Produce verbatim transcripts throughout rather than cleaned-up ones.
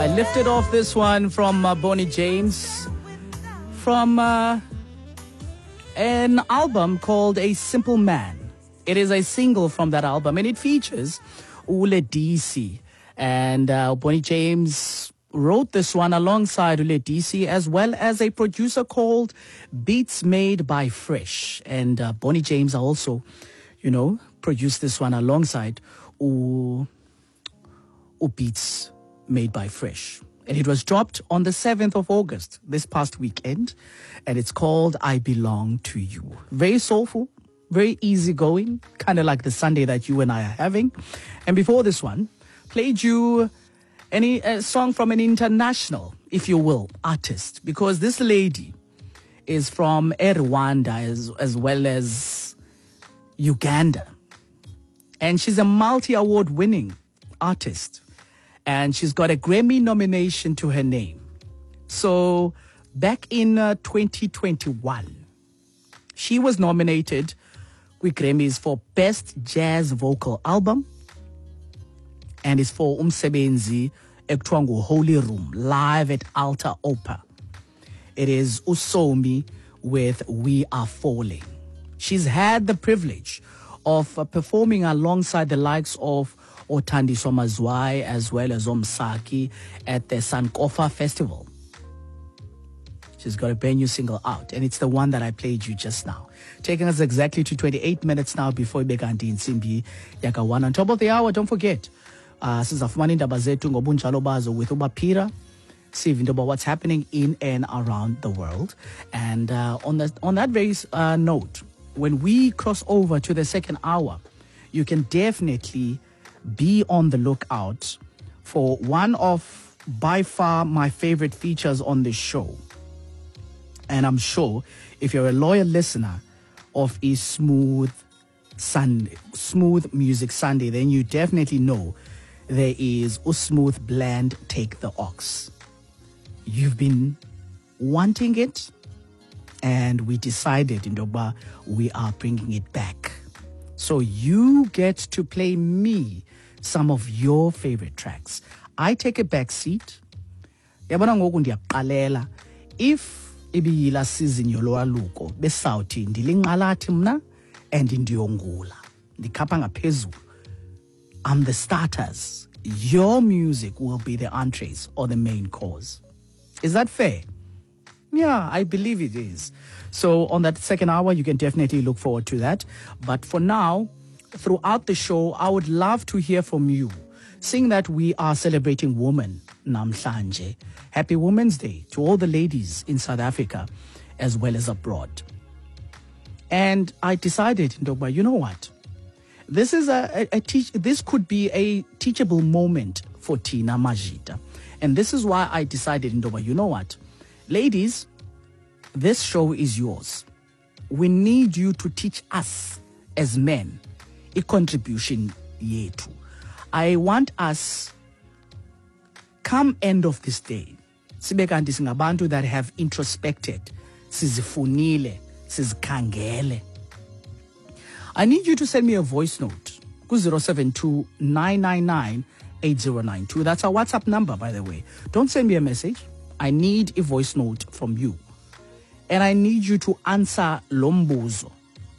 I lifted off this one from uh, Bonnie James from uh, an album called A Simple Man. It is a single from that album, and it features Ule D C. And uh, Bonnie James wrote this one alongside Ule D C, as well as a producer called Beats Made by Fresh. And uh, Bonnie James also, you know, produced this one alongside U, U Beats Made by Fresh. And it was dropped on the seventh of August, this past weekend. And it's called I Belong to You. Very soulful, very easygoing, kind of like the Sunday that you and I are having. And before this one, played you any a song from an international, if you will, artist. Because this lady is from Rwanda as, as well as Uganda. And she's a multi-award winning artist. And she's got a Grammy nomination to her name. So back in uh, twenty twenty-one, she was nominated with Grammys for Best Jazz Vocal Album. And it's for Umsebenzi Ektwangu Holy Room, live at Alta Opa. It is Usomi with We Are Falling. She's had the privilege of uh, performing alongside the likes of Othandiswa Mazwai as well as Omsaki at the Sankofa Festival. She's got a brand new single out, and it's the one that I played you just now. Taking us exactly to twenty-eight minutes now before Beganti in Simbi Yakawan. On top of the hour, don't forget, uh, Sizafumani indaba zettu ngobunjalo bazo with Ubapira, see about what's happening in and around the world. And uh, on, the, on that very uh, note, when we cross over to the second hour, you can definitely be on the lookout for one of, by far, my favorite features on this show. And I'm sure if you're a loyal listener of a Smooth Sunday, Smooth Music Sunday, then you definitely know there is a Smooth Blend Take the Ox. You've been wanting it, and we decided in Doba we are bringing it back. So you get to play me some of your favorite tracks. I take a back seat. Yabona ngoku ndiyaqalela. If ibiyila season yolwaluko besawuthi ndilinqalathi mna and ndiyongula. Ndikhapha ngaphezulu. I'm the starters. Your music will be the entrees or the main course. Is that fair? Yeah, I believe it is. So on that second hour, you can definitely look forward to that. But for now, throughout the show, I would love to hear from you. Seeing that we are celebrating women, namhlanje. Happy Women's Day to all the ladies in South Africa as well as abroad. And I decided, Ndoba, you know what? This is a, a, a teach. This could be a teachable moment for Tina Majita. And this is why I decided, Ndoba, you know what? Ladies, this show is yours. We need you to teach us as men a contribution yetu. I want us, come end of this day, sibekanti singabantu that have introspected, sizifunile, sizikangele. I need you to send me a voice note ku zero seven two nine nine nine eight zero nine two. That's our WhatsApp number, by the way. Don't send me a message. I need a voice note from you. And I need you to answer Lombuzo.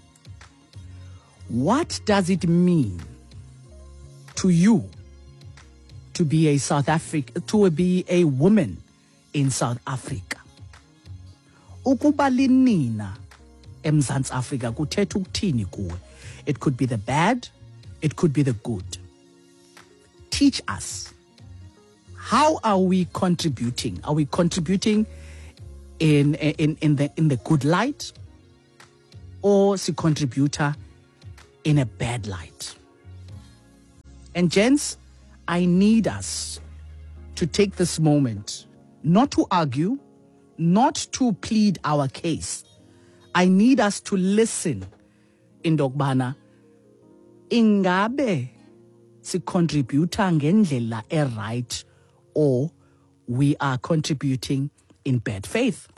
What does it mean to you to be a South Africa, to be a woman in South Africa? Ukuba linina eMzantsi Afrika kuthetha ukuthini kuwe? It could be the bad, it could be the good. Teach us. How are we contributing? Are we contributing in in in the in the good light, or si contributor in a bad light? And gents, I need us to take this moment not to argue, not to plead our case. I need us to listen in Dogbana. Ingabe si contributor ngendlela e right, or we are contributing in bad faith.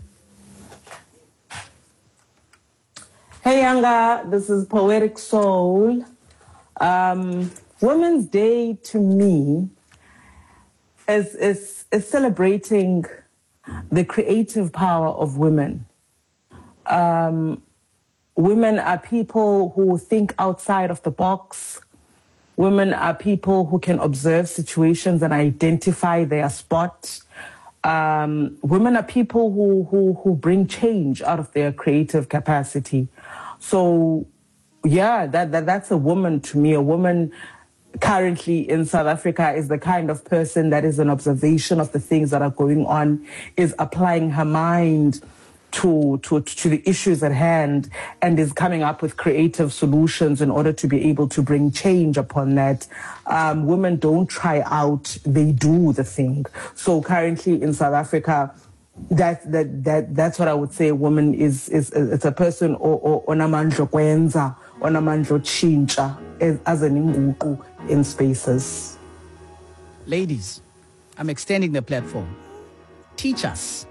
Hey, Yanga, this is Poetic Soul. Um, Women's Day to me is, is, is celebrating the creative power of women. Um, women are people who think outside of the box. Women are people who can observe situations and identify their spot. Um, women are people who, who, who bring change out of their creative capacity. So, yeah, that, that that's a woman to me. A woman currently in South Africa is the kind of person that is an observation of the things that are going on, is applying her mind to, to, to the issues at hand, and is coming up with creative solutions in order to be able to bring change upon that. Um, women don't try out, they do the thing. So currently in South Africa, that, that, that, that's what I would say a woman is, is, it's a person onamandla kwenza, onamandla chincha as an inguqu in spaces. Ladies, I'm extending the platform. Teach us.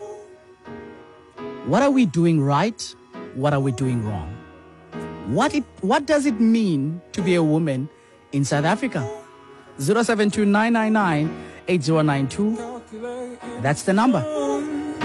What are we doing right? What are we doing wrong? What it what does it mean to be a woman in South Africa? zero seven two nine nine nine eight zero nine two. That's the number.